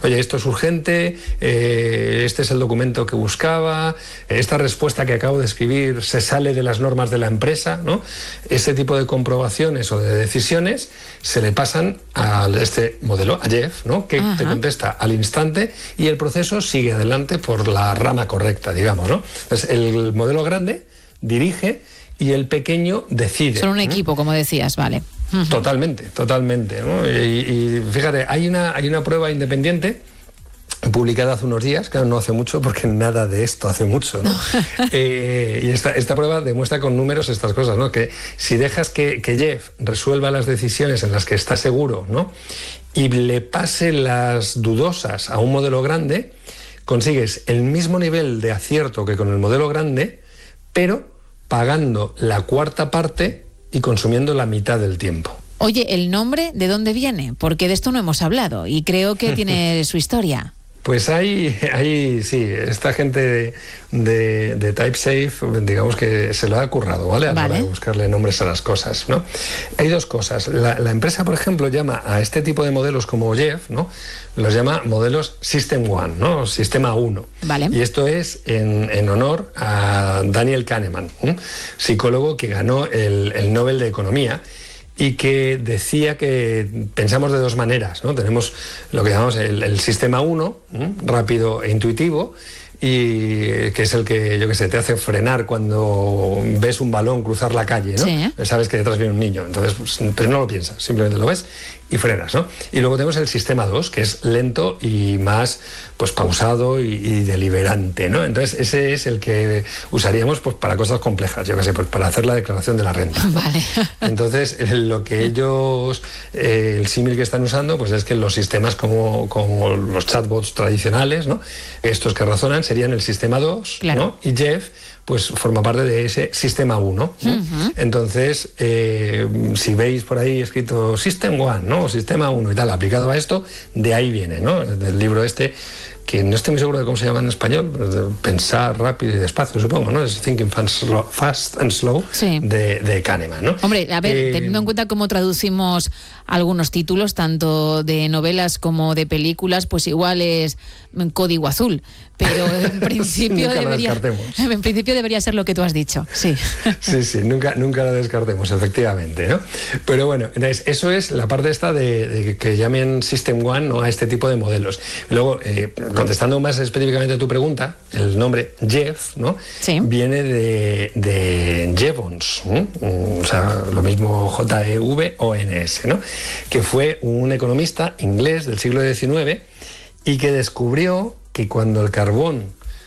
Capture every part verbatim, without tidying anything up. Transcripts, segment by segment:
oye, esto es urgente, eh, este es el documento que buscaba, esta respuesta que acabo de escribir se sale de las normas de la empresa, ¿no? Ese tipo de comprobaciones o de decisiones se le pasan a este modelo, a Jeff, ¿no? Que Ajá. te contesta al instante y el proceso sigue adelante por la rama correcta, digamos, ¿no? Entonces, el modelo grande dirige y el pequeño decide. Son un ¿no? equipo, como decías, vale. Totalmente, totalmente, ¿no? Y, y fíjate, hay una, hay una prueba independiente publicada hace unos días, claro, no hace mucho, porque nada de esto hace mucho, ¿no? eh, y esta, esta prueba demuestra con números estas cosas, ¿no? Que si dejas que, que Jeff resuelva las decisiones en las que está seguro, ¿no? Y le pase las dudosas a un modelo grande, consigues el mismo nivel de acierto que con el modelo grande, pero pagando la cuarta parte y consumiendo la mitad del tiempo. Oye, ¿el nombre de dónde viene? Porque de esto no hemos hablado y creo que tiene su historia. Pues hay, hay, sí, esta gente de, de, de TypeSafe, digamos que se lo ha currado, ¿vale? A la hora de buscarle nombres a las cosas, ¿no? Hay dos cosas. La, la empresa, por ejemplo, llama a este tipo de modelos como Jeff, ¿no? Los llama modelos System One, ¿no? Sistema uno. Vale. Y esto es en, en honor a Daniel Kahneman, ¿eh? Psicólogo que ganó el, el Nobel de Economía, y que decía que pensamos de dos maneras, ¿no? Tenemos lo que llamamos el, el sistema uno, ¿eh? Rápido e intuitivo, y que es el que, yo qué sé, te hace frenar cuando ves un balón cruzar la calle, ¿no? Sí. Sabes que detrás viene un niño, entonces, pues, pero no lo piensas, simplemente lo ves y frenas, ¿no? Y luego tenemos el sistema dos, que es lento y más, pues, pausado y, y deliberante, ¿no? Entonces, ese es el que usaríamos, pues, para cosas complejas, yo qué sé, pues, para hacer la declaración de la renta, ¿no? Vale. Entonces, lo que ellos, eh, el símil que están usando, pues, es que los sistemas como, como los chatbots tradicionales, ¿no? Estos que razonan serían el sistema dos, claro. ¿no? Y Jeff, pues, forma parte de ese sistema uno, ¿no? Uh-huh. Entonces, eh, si veis por ahí escrito System One, ¿no? O sistema uno y tal, aplicado a esto, de ahí viene, ¿no? Del libro este, que no estoy muy seguro de cómo se llama en español, pero pensar rápido y despacio, supongo, ¿no? Es Thinking Fast and Slow, sí. de, de Kahneman, ¿no? Hombre, a ver, eh, teniendo en cuenta cómo traducimos algunos títulos, tanto de novelas como de películas, pues igual es Código Azul, pero en principio debería en principio debería ser lo que tú has dicho, sí. Sí, sí, nunca, nunca lo descartemos, efectivamente, ¿no? Pero bueno, entonces, eso es la parte esta de, de que llamen System One, ¿no? A este tipo de modelos. Luego, eh, contestando más específicamente a tu pregunta, el nombre Jeff, ¿no? Sí. Viene de, de Jevons, ¿no? O sea, lo mismo J E V O N S, ¿no? Que fue un economista inglés del siglo diecinueve y que descubrió que cuando el carbón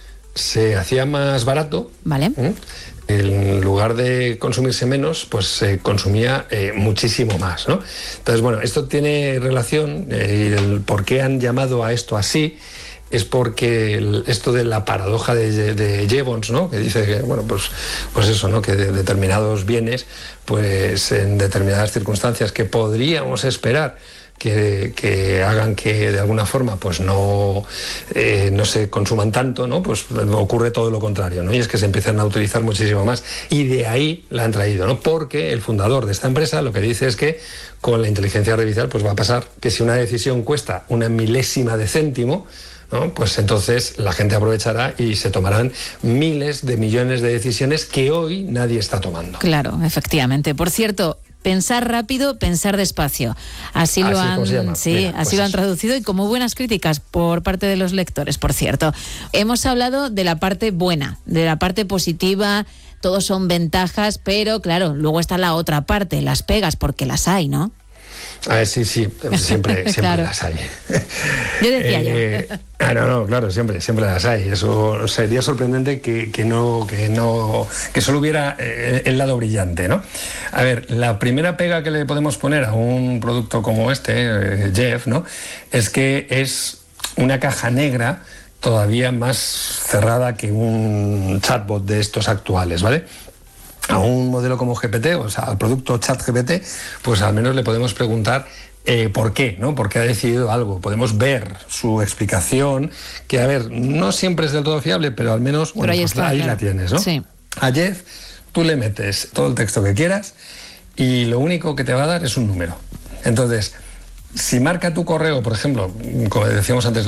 se hacía más barato, vale. ¿eh? En lugar de consumirse menos, pues se consumía eh, muchísimo más, ¿no? Entonces, bueno, esto tiene relación, eh, y el por qué han llamado a esto así es porque el, esto de la paradoja de, de Jevons, ¿no? Que dice que, bueno, pues, pues eso, ¿no? Que de determinados bienes, pues en determinadas circunstancias que podríamos esperar Que, que hagan que de alguna forma pues no, eh, no se consuman tanto, ¿no? Pues ocurre todo lo contrario, ¿no? Y es que se empiezan a utilizar muchísimo más. Y de ahí la han traído, ¿no? Porque el fundador de esta empresa lo que dice es que con la inteligencia artificial pues va a pasar que si una decisión cuesta una milésima de céntimo, ¿no? Pues entonces la gente aprovechará y se tomarán miles de millones de decisiones que hoy nadie está tomando. Claro, efectivamente. Por cierto, pensar rápido, pensar despacio. Así, así lo han, sí, Mira, así pues lo han traducido y con muy buenas críticas por parte de los lectores, por cierto. Hemos hablado de la parte buena, de la parte positiva, todos son ventajas, pero claro, luego está la otra parte, las pegas, porque las hay, ¿no? A ver, sí, sí, siempre, siempre claro. las hay. Yo decía eh, yo. Ah, no, no, claro, siempre, siempre las hay. Eso sería sorprendente que, que no, que no, que solo hubiera eh, el lado brillante, ¿no? A ver, la primera pega que le podemos poner a un producto como este, eh, Jeff, ¿no? Es que es una caja negra todavía más cerrada que un chatbot de estos actuales, ¿vale? A un modelo como G P T, o sea, al producto ChatGPT, pues al menos le podemos preguntar eh, por qué, ¿no? ¿Por qué ha decidido algo? Podemos ver su explicación, que, a ver, no siempre es del todo fiable, pero al menos, bueno, pero ahí, pues está, ahí claro. la tienes, ¿no? Sí. A Jeff, tú le metes todo el texto que quieras y lo único que te va a dar es un número. Entonces, si marca tu correo, por ejemplo, como decíamos antes,